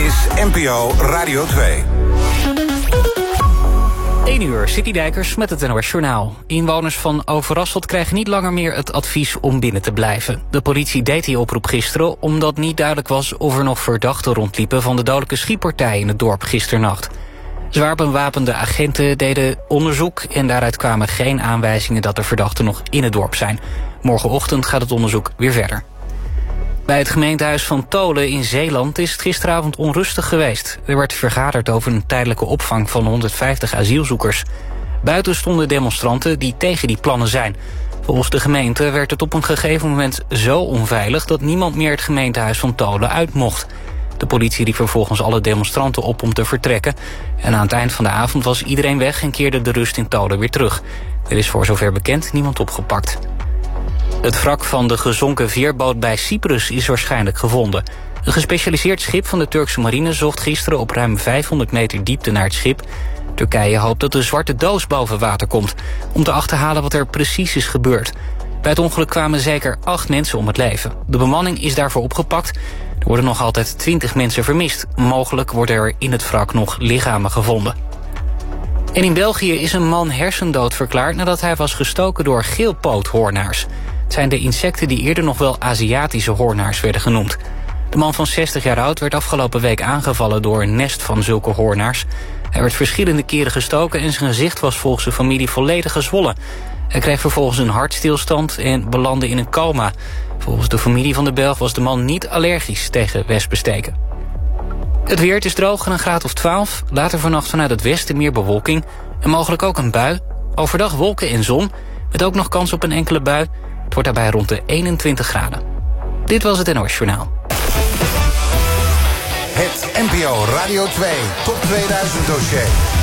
is NPO Radio 2. 1 uur, City Dijkers met het NOS Journaal. Inwoners van Overasselt krijgen niet langer meer het advies om binnen te blijven. De politie deed die oproep gisteren omdat niet duidelijk was of er nog verdachten rondliepen van de dodelijke schietpartij in het dorp gisternacht. Zwaar bewapende agenten deden onderzoek en daaruit kwamen geen aanwijzingen dat er verdachten nog in het dorp zijn. Morgenochtend gaat het onderzoek weer verder. Bij het gemeentehuis van Tholen in Zeeland is het gisteravond onrustig geweest. Er werd vergaderd over een tijdelijke opvang van 150 asielzoekers. Buiten stonden demonstranten die tegen die plannen zijn. Volgens de gemeente werd het op een gegeven moment zo onveilig dat niemand meer het gemeentehuis van Tholen uit mocht. De politie riep vervolgens alle demonstranten op om te vertrekken. En aan het eind van de avond was iedereen weg en keerde de rust in Tholen weer terug. Er is voor zover bekend niemand opgepakt. Het wrak van de gezonken veerboot bij Cyprus is waarschijnlijk gevonden. Een gespecialiseerd schip van de Turkse marine zocht gisteren op ruim 500 meter diepte naar het schip. Turkije hoopt dat de zwarte doos boven water komt, om te achterhalen wat er precies is gebeurd. Bij het ongeluk kwamen zeker 8 mensen om het leven. De bemanning is daarvoor opgepakt. Er worden nog altijd 20 mensen vermist. Mogelijk worden er in het wrak nog lichamen gevonden. En in België is een man hersendood verklaard nadat hij was gestoken door geelpoothoornaars. Het zijn de insecten die eerder nog wel Aziatische hoornaars werden genoemd. De man van 60 jaar oud werd afgelopen week aangevallen door een nest van zulke hoornaars. Hij werd verschillende keren gestoken en zijn gezicht was volgens de familie volledig gezwollen. Hij kreeg vervolgens een hartstilstand en belandde in een coma. Volgens de familie van de Belg was de man niet allergisch tegen wespensteken. Het weer, het is droog en een graad of 12. Later vannacht vanuit het westen meer bewolking en mogelijk ook een bui. Overdag wolken en zon, met ook nog kans op een enkele bui. Het wordt daarbij rond de 21 graden. Dit was het NOS Journaal. Het NPO Radio 2 Top 2000 dossier.